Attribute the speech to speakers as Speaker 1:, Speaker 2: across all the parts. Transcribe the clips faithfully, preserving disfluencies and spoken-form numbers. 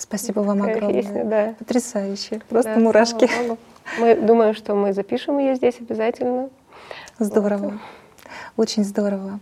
Speaker 1: Спасибо вам
Speaker 2: Такая
Speaker 1: огромное.
Speaker 2: песня, да.
Speaker 1: Потрясающе. Просто
Speaker 2: Да,
Speaker 1: мурашки.
Speaker 2: слава Богу. Мы думаем, что мы запишем ее здесь обязательно.
Speaker 1: Здорово.
Speaker 2: Вот.
Speaker 1: Очень здорово.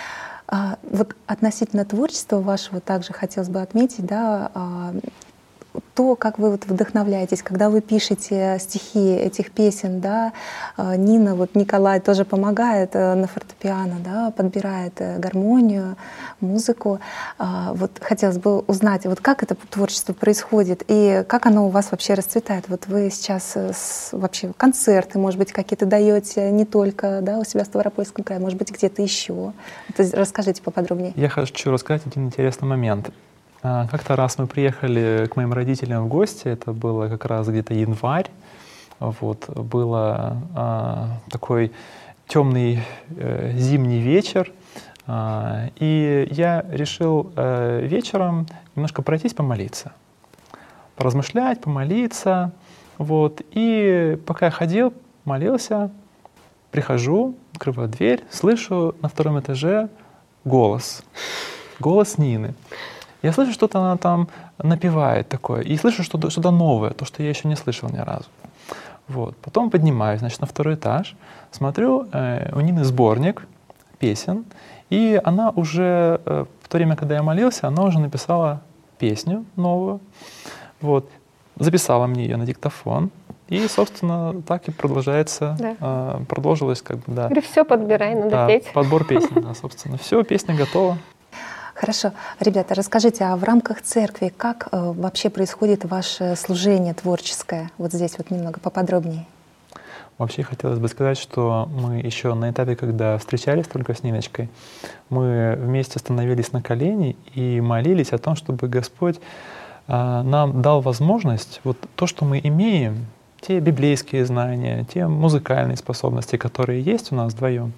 Speaker 1: А, вот относительно творчества вашего также хотелось бы отметить, да, а, то, как вы вот вдохновляетесь, когда вы пишете стихи этих песен, да, Нина, вот Николай тоже помогает на фортепиано, да, подбирает гармонию, музыку. Вот хотелось бы узнать, вот как это творчество происходит и как оно у вас вообще расцветает. Вот вы сейчас вообще концерты, может быть, какие-то даете не только, да, у себя в Ставропольском крае, может быть, где-то еще. Вот расскажите поподробнее.
Speaker 3: Я хочу рассказать один интересный момент. Как-то раз мы приехали к моим родителям в гости, это было как раз где-то январь, вот, было а, такой темный э, зимний вечер, а, и я решил э, вечером немножко пройтись, помолиться, поразмышлять, помолиться, вот, и пока я ходил, молился, прихожу, открываю дверь, слышу на втором этаже голос, голос Нины. Я слышу, что-то она там напевает такое, и слышу что-то, что-то новое, то, что я еще не слышал ни разу. Вот. Потом поднимаюсь, значит, на второй этаж, смотрю, э, у Нины сборник песен, и она уже, э, в то время, когда я молился, она уже написала песню новую, вот, записала мне ее на диктофон, и, собственно, так и продолжается,
Speaker 2: Да.
Speaker 3: э, продолжилось, как бы, да.
Speaker 2: Говорю, все подбирай, надо
Speaker 3: Да,
Speaker 2: петь.
Speaker 3: подбор песен, да, собственно. Все, песня готова.
Speaker 1: Хорошо. Ребята, расскажите, а в рамках церкви как э, вообще происходит ваше служение творческое? Вот здесь вот немного поподробнее.
Speaker 3: Вообще хотелось бы сказать, что мы еще на этапе, когда встречались только с Ниночкой, мы вместе становились на колени и молились о том, чтобы Господь э, нам дал возможность вот то, что мы имеем, те библейские знания, те музыкальные способности, которые есть у нас вдвоем,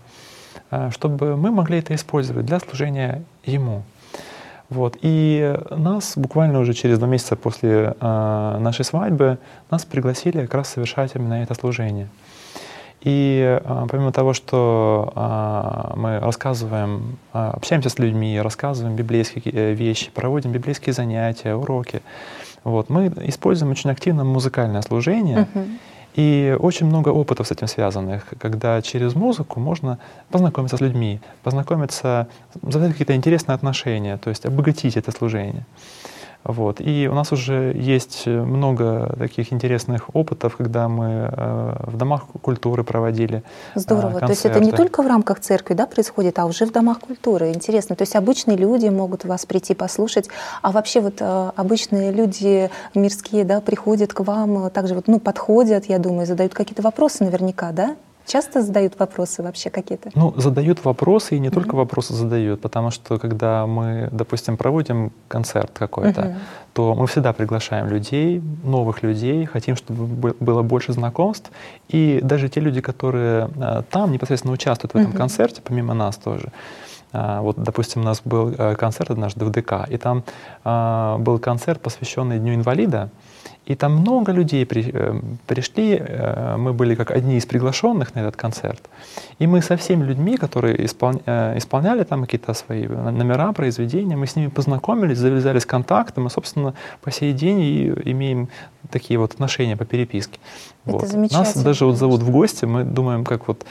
Speaker 3: чтобы мы могли это использовать для служения Ему. Вот. И нас буквально уже через два месяца после э, нашей свадьбы нас пригласили как раз совершать именно это служение. И э, помимо того, что э, мы рассказываем, э, общаемся с людьми, рассказываем библейские вещи, проводим библейские занятия, уроки, вот, мы используем очень активно музыкальное служение. Uh-huh. И очень много опытов с этим связанных, когда через музыку можно познакомиться с людьми, познакомиться, завязать какие-то интересные отношения, то есть обогатить это служение. Вот. И у нас уже есть много таких интересных опытов, когда мы э, в домах культуры проводили
Speaker 1: Здорово.
Speaker 3: Э,
Speaker 1: то есть это не только в рамках церкви, да, происходит, а уже в домах культуры. Интересно. То есть обычные люди могут вас прийти послушать, а вообще вот э, обычные люди мирские, да, приходят к вам, также вот, ну, подходят, я думаю, задают какие-то вопросы наверняка, да? Часто задают вопросы вообще какие-то?
Speaker 3: Ну, задают вопросы, и не mm-hmm. только вопросы задают, потому что когда мы, допустим, проводим концерт какой-то, mm-hmm. то мы всегда приглашаем людей, новых людей, хотим, чтобы было больше знакомств. И даже те люди, которые а, там непосредственно участвуют в этом mm-hmm. концерте, помимо нас тоже. А, вот, допустим, у нас был концерт однажды в ДК, и там а, был концерт, посвященный Дню инвалида. И там много людей при, э, пришли, э, мы были как одни из приглашенных на этот концерт. И мы со всеми людьми, которые исполня, э, исполняли там какие-то свои номера, произведения, мы с ними познакомились, завязались контакты, мы, собственно, по сей день и имеем такие вот отношения по переписке.
Speaker 1: Это
Speaker 3: вот.
Speaker 1: замечательно.
Speaker 3: Нас даже вот зовут в гости, мы думаем, как вот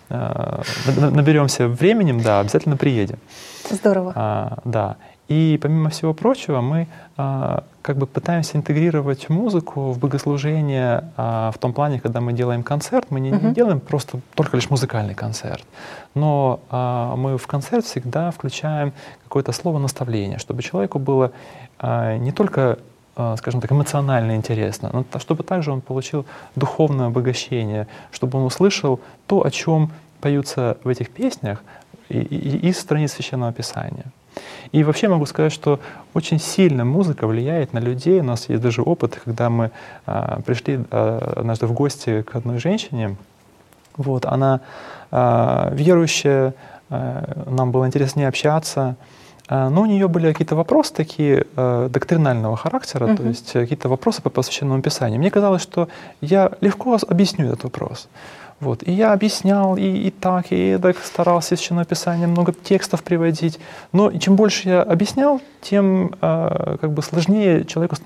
Speaker 3: э, наберемся временем, да, обязательно приедем.
Speaker 1: Здорово.
Speaker 3: А, да. И помимо всего прочего, мы а, как бы пытаемся интегрировать музыку в богослужение а, в том плане, когда мы делаем концерт, мы не, uh-huh. не делаем просто только лишь музыкальный концерт, но а, мы в концерт всегда включаем какое-то слово наставления, чтобы человеку было а, не только, а, скажем так, эмоционально интересно, но чтобы также он получил духовное обогащение, чтобы он услышал то, о чем поются в этих песнях и, и, из страниц Священного Писания. И вообще могу сказать, что очень сильно музыка влияет на людей. У нас есть даже опыт, когда мы а, пришли а, однажды в гости к одной женщине. Вот, она а, верующая, а, нам было интересно с ней общаться, а, но у нее были какие-то вопросы такие а, доктринального характера, uh-huh. то есть какие-то вопросы по Священному Писанию. Мне казалось, что я легко объясню этот вопрос. Вот. И я объяснял и, и так, и так старался из Священного Писания много текстов приводить. Но чем больше я объяснял, тем э, как бы сложнее человеку